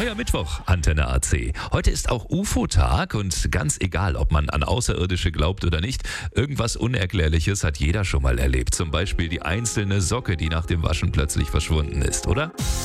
Neuer Mittwoch, Antenne AC. Heute ist auch UFO-Tag und ganz egal, ob man an Außerirdische glaubt oder nicht, irgendwas Unerklärliches hat jeder schon mal erlebt. Zum Beispiel die einzelne Socke, die nach dem Waschen plötzlich verschwunden ist, oder?